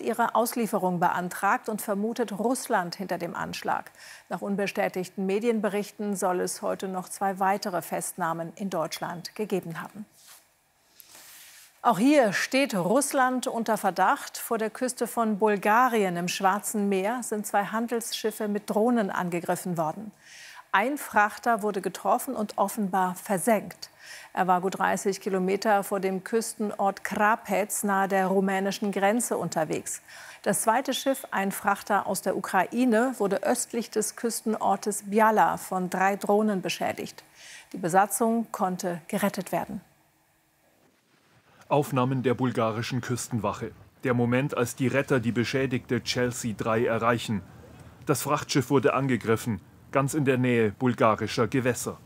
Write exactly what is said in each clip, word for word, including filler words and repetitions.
ihre Auslieferung beantragt und vermutet Russland hinter dem Anschlag. Nach unbestätigten Medienberichten soll es heute noch zwei weitere Festnahmen in Deutschland gegeben haben. Auch hier steht Russland unter Verdacht. Vor der Küste von Bulgarien im Schwarzen Meer sind zwei Handelsschiffe mit Drohnen angegriffen worden. Ein Frachter wurde getroffen und offenbar versenkt. Er war gut dreißig Kilometer vor dem Küstenort Krapec nahe der rumänischen Grenze unterwegs. Das zweite Schiff, ein Frachter aus der Ukraine, wurde östlich des Küstenortes Biala von drei Drohnen beschädigt. Die Besatzung konnte gerettet werden. Aufnahmen der bulgarischen Küstenwache. Der Moment, als die Retter die beschädigte Chelsea drei erreichen. Das Frachtschiff wurde angegriffen, ganz in der Nähe bulgarischer Gewässer.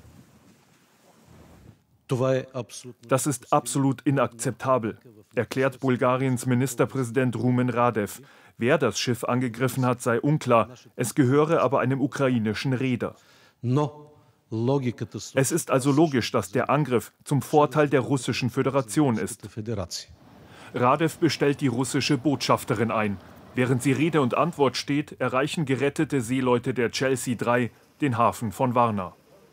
Das ist absolut inakzeptabel, erklärt Bulgariens Ministerpräsident Rumen Radev. Wer das Schiff angegriffen hat, sei unklar. Es gehöre aber einem ukrainischen Reeder. Es ist also logisch, dass der Angriff zum Vorteil der Russischen Föderation ist. Radev bestellt die russische Botschafterin ein. Während sie Rede und Antwort steht, erreichen gerettete Seeleute der Chelsea drei den Hafen von Varna.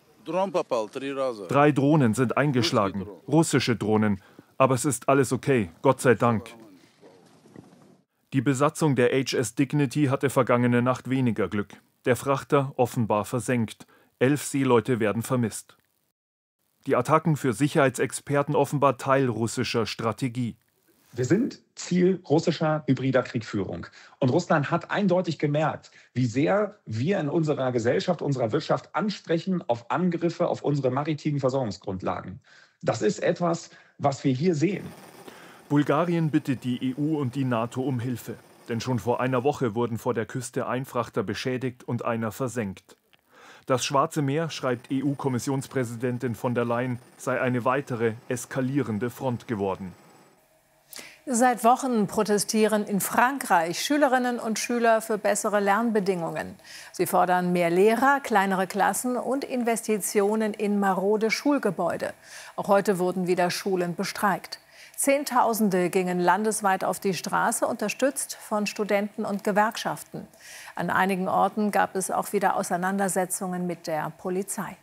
Drei Drohnen sind eingeschlagen, russische Drohnen. Aber es ist alles okay, Gott sei Dank. Die Besatzung der H S Dignity hatte vergangene Nacht weniger Glück. Der Frachter offenbar versenkt. Elf Seeleute werden vermisst. Die Attacken für Sicherheitsexperten offenbar Teil russischer Strategie. Wir sind Ziel russischer hybrider Kriegführung. Und Russland hat eindeutig gemerkt, wie sehr wir in unserer Gesellschaft, unserer Wirtschaft ansprechen auf Angriffe auf unsere maritimen Versorgungsgrundlagen. Das ist etwas, was wir hier sehen. Bulgarien bittet die E U und die NATO um Hilfe. Denn schon vor einer Woche wurden vor der Küste ein Frachter beschädigt und einer versenkt. Das Schwarze Meer, schreibt E U-Kommissionspräsidentin von der Leyen, sei eine weitere eskalierende Front geworden. Seit Wochen protestieren in Frankreich Schülerinnen und Schüler für bessere Lernbedingungen. Sie fordern mehr Lehrer, kleinere Klassen und Investitionen in marode Schulgebäude. Auch heute wurden wieder Schulen bestreikt. Zehntausende gingen landesweit auf die Straße, unterstützt von Studenten und Gewerkschaften. An einigen Orten gab es auch wieder Auseinandersetzungen mit der Polizei.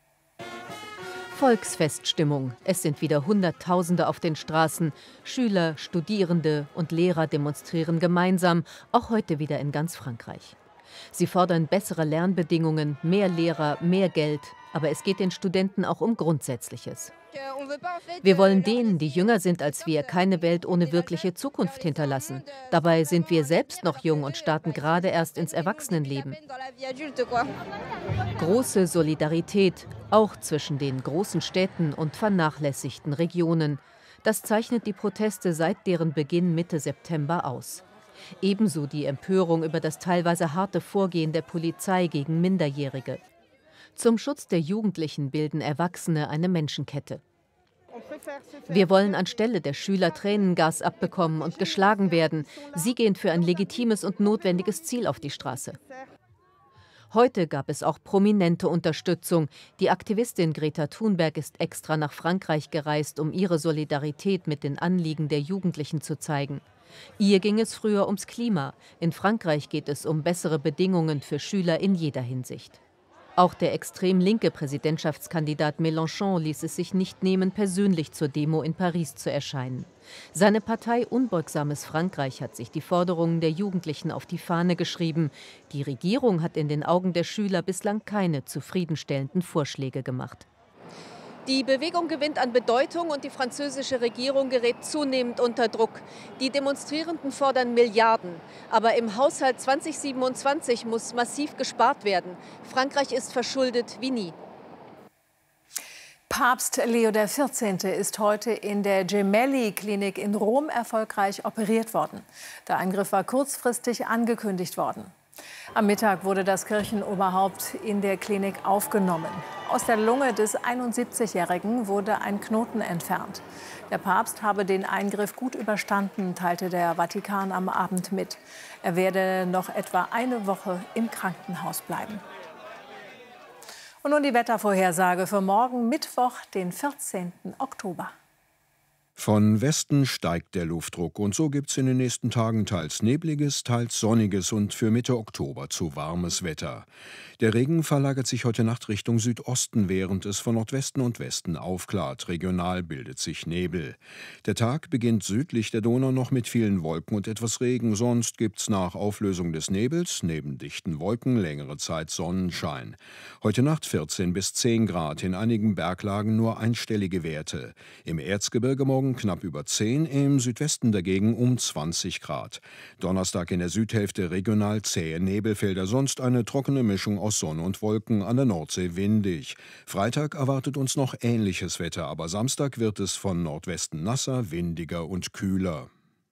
Volksfeststimmung. Es sind wieder Hunderttausende auf den Straßen. Schüler, Studierende und Lehrer demonstrieren gemeinsam, auch heute wieder in ganz Frankreich. Sie fordern bessere Lernbedingungen, mehr Lehrer, mehr Geld. Aber es geht den Studenten auch um Grundsätzliches. Wir wollen denen, die jünger sind als wir, keine Welt ohne wirkliche Zukunft hinterlassen. Dabei sind wir selbst noch jung und starten gerade erst ins Erwachsenenleben. Große Solidarität, auch zwischen den großen Städten und vernachlässigten Regionen. Das zeichnet die Proteste seit deren Beginn Mitte September aus. Ebenso die Empörung über das teilweise harte Vorgehen der Polizei gegen Minderjährige. Zum Schutz der Jugendlichen bilden Erwachsene eine Menschenkette. Wir wollen anstelle der Schüler Tränengas abbekommen und geschlagen werden. Sie gehen für ein legitimes und notwendiges Ziel auf die Straße. Heute gab es auch prominente Unterstützung. Die Aktivistin Greta Thunberg ist extra nach Frankreich gereist, um ihre Solidarität mit den Anliegen der Jugendlichen zu zeigen. Ihr ging es früher ums Klima. In Frankreich geht es um bessere Bedingungen für Schüler in jeder Hinsicht. Auch der extrem linke Präsidentschaftskandidat Mélenchon ließ es sich nicht nehmen, persönlich zur Demo in Paris zu erscheinen. Seine Partei Unbeugsames Frankreich hat sich die Forderungen der Jugendlichen auf die Fahne geschrieben. Die Regierung hat in den Augen der Schüler bislang keine zufriedenstellenden Vorschläge gemacht. Die Bewegung gewinnt an Bedeutung und die französische Regierung gerät zunehmend unter Druck. Die Demonstrierenden fordern Milliarden. Aber im Haushalt zweitausendsiebenundzwanzig muss massiv gespart werden. Frankreich ist verschuldet wie nie. Papst Leo der vierzehnte ist heute in der Gemelli-Klinik in Rom erfolgreich operiert worden. Der Eingriff war kurzfristig angekündigt worden. Am Mittag wurde das Kirchenoberhaupt in der Klinik aufgenommen. Aus der Lunge des einundsiebzigjährigen wurde ein Knoten entfernt. Der Papst habe den Eingriff gut überstanden, teilte der Vatikan am Abend mit. Er werde noch etwa eine Woche im Krankenhaus bleiben. Und nun die Wettervorhersage für morgen Mittwoch, den vierzehnten Oktober. Von Westen steigt der Luftdruck und so gibt's in den nächsten Tagen teils nebliges, teils sonniges und für Mitte Oktober zu warmes Wetter. Der Regen verlagert sich heute Nacht Richtung Südosten, während es von Nordwesten und Westen aufklart. Regional bildet sich Nebel. Der Tag beginnt südlich der Donau noch mit vielen Wolken und etwas Regen. Sonst gibt's nach Auflösung des Nebels neben dichten Wolken längere Zeit Sonnenschein. Heute Nacht vierzehn bis zehn Grad, in einigen Berglagen nur einstellige Werte. Im Erzgebirge morgen knapp über zehn, im Südwesten dagegen um zwanzig Grad. Donnerstag in der Südhälfte regional zähe Nebelfelder, sonst eine trockene Mischung aus Sonne und Wolken, an der Nordsee windig. Freitag erwartet uns noch ähnliches Wetter, aber Samstag wird es von Nordwesten nasser, windiger und kühler.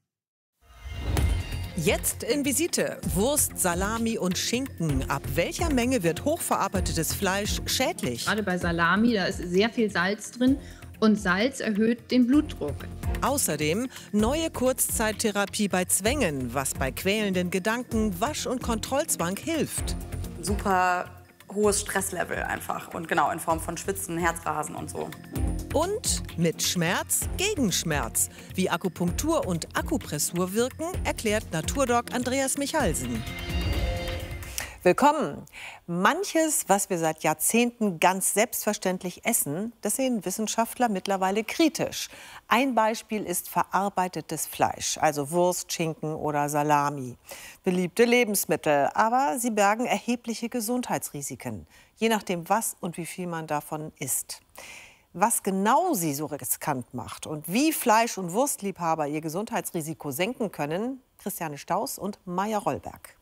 Jetzt in Visite Wurst, Salami und Schinken. Ab welcher Menge wird hochverarbeitetes Fleisch schädlich? Gerade bei Salami, da ist sehr viel Salz drin. Und Salz erhöht den Blutdruck. Außerdem neue Kurzzeittherapie bei Zwängen, was bei quälenden Gedanken, Wasch- und Kontrollzwang hilft. Super hohes Stresslevel einfach und genau in Form von Schwitzen, Herzrasen und so. Und mit Schmerz gegen Schmerz. Wie Akupunktur und Akupressur wirken, erklärt Naturdoc Andreas Michalsen. Willkommen. Manches, was wir seit Jahrzehnten ganz selbstverständlich essen, das sehen Wissenschaftler mittlerweile kritisch. Ein Beispiel ist verarbeitetes Fleisch, also Wurst, Schinken oder Salami. Beliebte Lebensmittel, aber sie bergen erhebliche Gesundheitsrisiken, je nachdem, was und wie viel man davon isst. Was genau sie so riskant macht und wie Fleisch- und Wurstliebhaber ihr Gesundheitsrisiko senken können, Christiane Staus und Maja Rollberg.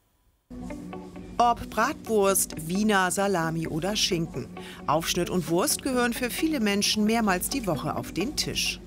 Ob Bratwurst, Wiener, Salami oder Schinken. Aufschnitt und Wurst gehören für viele Menschen mehrmals die Woche auf den Tisch.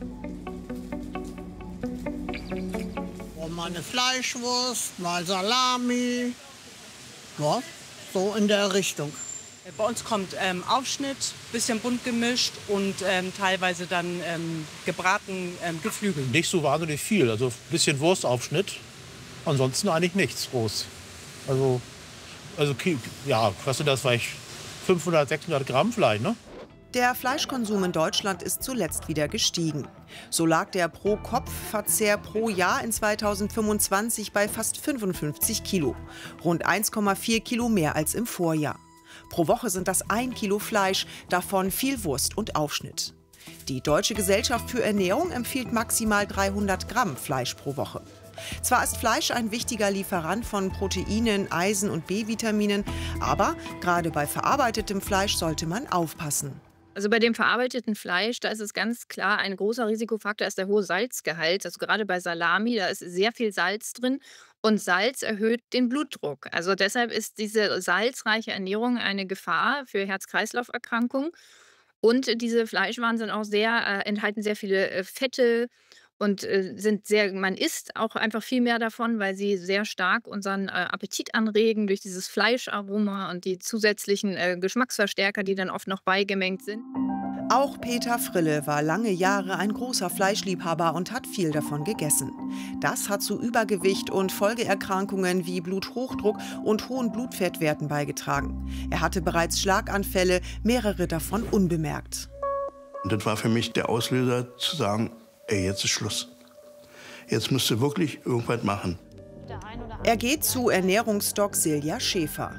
Mal eine Fleischwurst, mal Salami. Ja, so in der Richtung. Bei uns kommt ähm, Aufschnitt, bisschen bunt gemischt und ähm, teilweise dann ähm, gebraten ähm, Geflügel. Nicht so wahnsinnig viel, also ein bisschen Wurstaufschnitt, ansonsten eigentlich nichts groß. Also, also ja, was sind das vielleicht fünfhundert, sechshundert Gramm vielleicht, ne? Der Fleischkonsum in Deutschland ist zuletzt wieder gestiegen. So lag der Pro-Kopf-Verzehr pro Jahr in zweitausendfünfundzwanzig bei fast fünfundfünfzig Kilo. Rund eins Komma vier Kilo mehr als im Vorjahr. Pro Woche sind das ein Kilo Fleisch, davon viel Wurst und Aufschnitt. Die Deutsche Gesellschaft für Ernährung empfiehlt maximal dreihundert Gramm Fleisch pro Woche. Zwar ist Fleisch ein wichtiger Lieferant von Proteinen, Eisen und B-Vitaminen, aber gerade bei verarbeitetem Fleisch sollte man aufpassen. Also bei dem verarbeiteten Fleisch, da ist es ganz klar, ein großer Risikofaktor ist der hohe Salzgehalt. Also gerade bei Salami, da ist sehr viel Salz drin und Salz erhöht den Blutdruck. Also deshalb ist diese salzreiche Ernährung eine Gefahr für Herz-Kreislauf-Erkrankungen. Und diese Fleischwaren sind auch sehr, äh, enthalten sehr viele äh, Fette und äh, sind sehr, man isst auch einfach viel mehr davon, weil sie sehr stark unseren äh, Appetit anregen durch dieses Fleischaroma und die zusätzlichen äh, Geschmacksverstärker, die dann oft noch beigemengt sind. Auch Peter Frille war lange Jahre ein großer Fleischliebhaber und hat viel davon gegessen. Das hat zu Übergewicht und Folgeerkrankungen wie Bluthochdruck und hohen Blutfettwerten beigetragen. Er hatte bereits Schlaganfälle, mehrere davon unbemerkt. Und das war für mich der Auslöser zu sagen, ey, jetzt ist Schluss. Jetzt musst du wirklich irgendwas machen. Er geht zu Ernährungsdoc Silja Schäfer.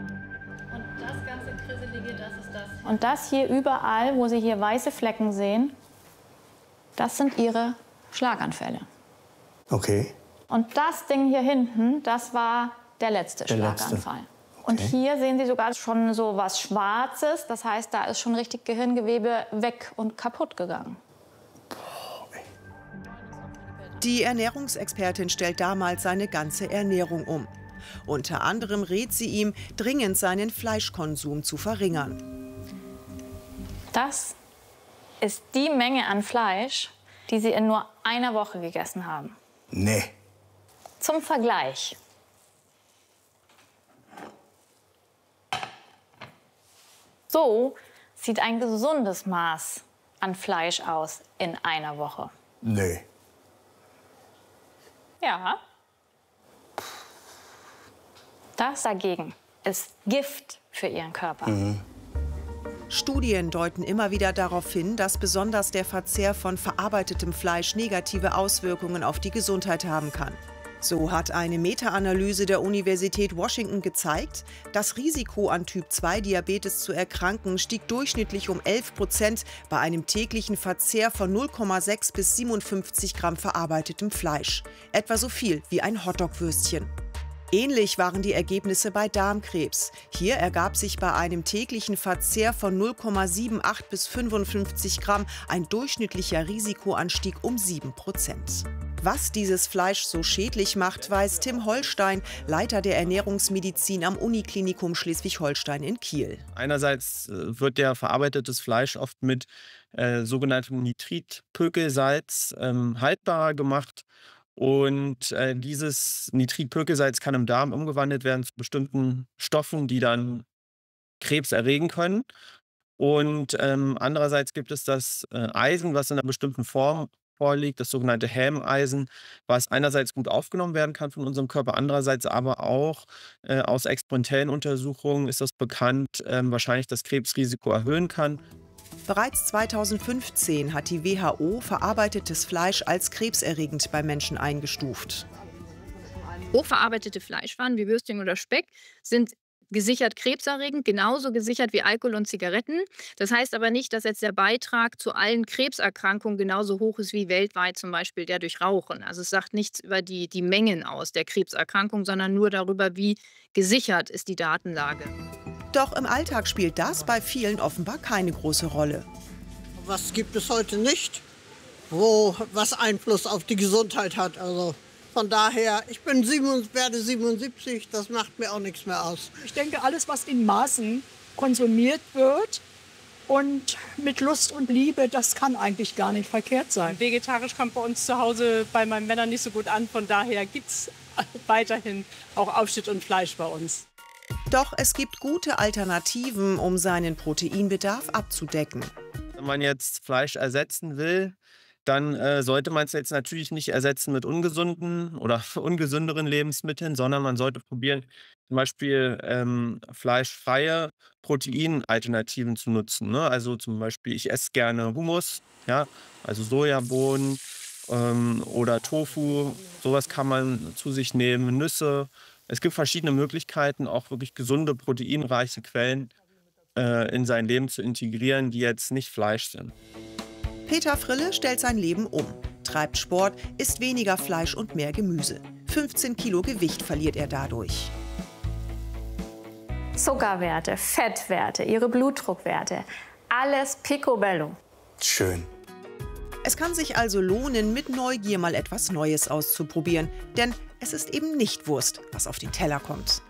Und das hier überall, wo Sie hier weiße Flecken sehen, das sind Ihre Schlaganfälle. Okay. Und das Ding hier hinten, das war der letzte Der Schlaganfall. letzte. Und Okay. hier sehen Sie sogar schon so was Schwarzes. Das heißt, da ist schon richtig Gehirngewebe weg und kaputt gegangen. Die Ernährungsexpertin stellt damals seine ganze Ernährung um. Unter anderem rät sie ihm, dringend seinen Fleischkonsum zu verringern. Das ist die Menge an Fleisch, die Sie in nur einer Woche gegessen haben. Nee. Zum Vergleich. So sieht ein gesundes Maß an Fleisch aus in einer Woche. Nee. Ja. Das dagegen ist Gift für Ihren Körper. Mhm. Studien deuten immer wieder darauf hin, dass besonders der Verzehr von verarbeitetem Fleisch negative Auswirkungen auf die Gesundheit haben kann. So hat eine Meta-Analyse der Universität Washington gezeigt, das Risiko an Typ zwei Diabetes zu erkranken stieg durchschnittlich um elf Prozent bei einem täglichen Verzehr von null Komma sechs bis siebenundfünfzig Gramm verarbeitetem Fleisch. Etwa so viel wie ein Hotdog-Würstchen. Ähnlich waren die Ergebnisse bei Darmkrebs. Hier ergab sich bei einem täglichen Verzehr von null Komma achtundsiebzig bis fünfundfünfzig Gramm ein durchschnittlicher Risikoanstieg um sieben Prozent. Was dieses Fleisch so schädlich macht, weiß Tim Holstein, Leiter der Ernährungsmedizin am Uniklinikum Schleswig-Holstein in Kiel. Einerseits wird ja verarbeitetes Fleisch oft mit äh, sogenanntem Nitritpökelsalz ähm, haltbarer gemacht. Und äh, dieses Nitritpökelsalz kann im Darm umgewandelt werden zu bestimmten Stoffen, die dann Krebs erregen können. Und ähm, andererseits gibt es das äh, Eisen, was in einer bestimmten Form vorliegt, das sogenannte Hämeisen, was einerseits gut aufgenommen werden kann von unserem Körper, andererseits aber auch äh, aus experimentellen Untersuchungen ist das bekannt, äh, wahrscheinlich das Krebsrisiko erhöhen kann. Bereits zweitausendfünfzehn hat die W H O verarbeitetes Fleisch als krebserregend bei Menschen eingestuft. Hochverarbeitete Fleischwaren wie Würstchen oder Speck sind gesichert krebserregend, genauso gesichert wie Alkohol und Zigaretten. Das heißt aber nicht, dass jetzt der Beitrag zu allen Krebserkrankungen genauso hoch ist wie weltweit zum Beispiel der durch Rauchen. Also es sagt nichts über die, die Mengen aus der Krebserkrankung, sondern nur darüber, wie gesichert ist die Datenlage. Doch im Alltag spielt das bei vielen offenbar keine große Rolle. Was gibt es heute nicht, wo was Einfluss auf die Gesundheit hat? Also von daher, ich bin sieben, werde siebenundsiebzig, das macht mir auch nichts mehr aus. Ich denke, alles, was in Maßen konsumiert wird und mit Lust und Liebe, das kann eigentlich gar nicht verkehrt sein. Vegetarisch kommt bei uns zu Hause bei meinen Männern nicht so gut an. Von daher gibt es weiterhin auch Aufschnitt und Fleisch bei uns. Doch es gibt gute Alternativen, um seinen Proteinbedarf abzudecken. Wenn man jetzt Fleisch ersetzen will, dann äh, sollte man es jetzt natürlich nicht ersetzen mit ungesunden oder ungesünderen Lebensmitteln, sondern man sollte probieren, zum Beispiel ähm, fleischfreie Proteinalternativen zu nutzen. Ne? Also zum Beispiel, ich esse gerne Hummus, ja? Also Sojabohnen ähm, oder Tofu, sowas kann man zu sich nehmen, Nüsse. Es gibt verschiedene Möglichkeiten, auch wirklich gesunde, proteinreiche Quellen äh, in sein Leben zu integrieren, die jetzt nicht Fleisch sind. Peter Frille stellt sein Leben um, treibt Sport, isst weniger Fleisch und mehr Gemüse. fünfzehn Kilo Gewicht verliert er dadurch. Zuckerwerte, Fettwerte, ihre Blutdruckwerte, alles picobello. Schön. Es kann sich also lohnen, mit Neugier mal etwas Neues auszuprobieren. Denn es ist eben nicht Wurst, was auf den Teller kommt.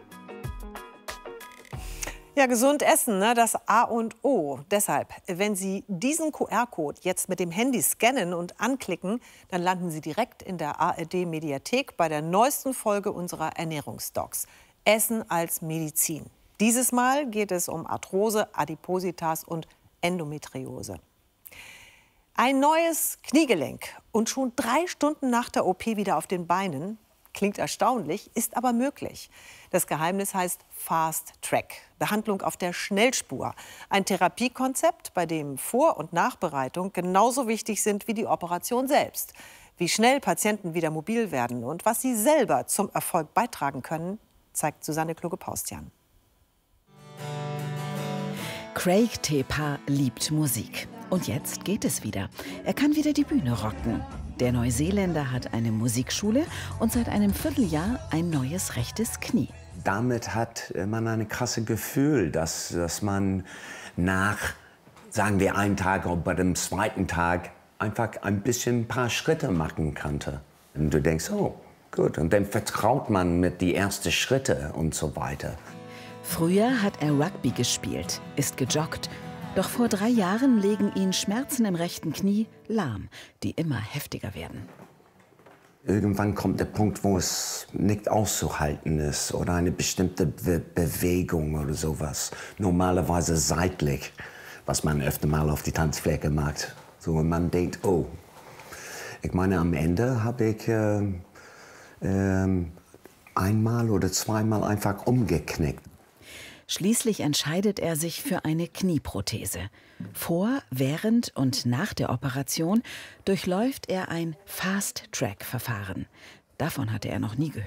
Ja, gesund essen, ne? Das A und O. Deshalb, wenn Sie diesen Q R-Code jetzt mit dem Handy scannen und anklicken, dann landen Sie direkt in der A R D-Mediathek bei der neuesten Folge unserer Ernährungsdocs. Essen als Medizin. Dieses Mal geht es um Arthrose, Adipositas und Endometriose. Ein neues Kniegelenk und schon drei Stunden nach der O P wieder auf den Beinen. Klingt erstaunlich, ist aber möglich. Das Geheimnis heißt Fast Track, Behandlung auf der Schnellspur. Ein Therapiekonzept, bei dem Vor- und Nachbereitung genauso wichtig sind wie die Operation selbst. Wie schnell Patienten wieder mobil werden und was sie selber zum Erfolg beitragen können, zeigt Susanne Kluge-Paustian. Craig Tepa liebt Musik. Und jetzt geht es wieder. Er kann wieder die Bühne rocken. Der Neuseeländer hat eine Musikschule und seit einem Vierteljahr ein neues rechtes Knie. Damit hat man ein krasses Gefühl, dass, dass man nach, sagen wir, einem Tag oder bei dem zweiten Tag einfach ein bisschen ein paar Schritte machen konnte. Und du denkst, oh, gut. Und dann vertraut man mit die ersten Schritte und so weiter. Früher hat er Rugby gespielt, ist gejoggt. Doch vor drei Jahren legen ihn Schmerzen im rechten Knie lahm, die immer heftiger werden. Irgendwann kommt der Punkt, wo es nicht auszuhalten ist oder eine bestimmte Be Bewegung oder sowas. Normalerweise seitlich, was man öfter mal auf die Tanzfläche macht. So, und man denkt, oh, ich meine, am Ende habe ich äh, äh, einmal oder zweimal einfach umgeknickt. Schließlich entscheidet er sich für eine Knieprothese. Vor, während und nach der Operation durchläuft er ein Fast-Track-Verfahren. Davon hatte er noch nie gehört.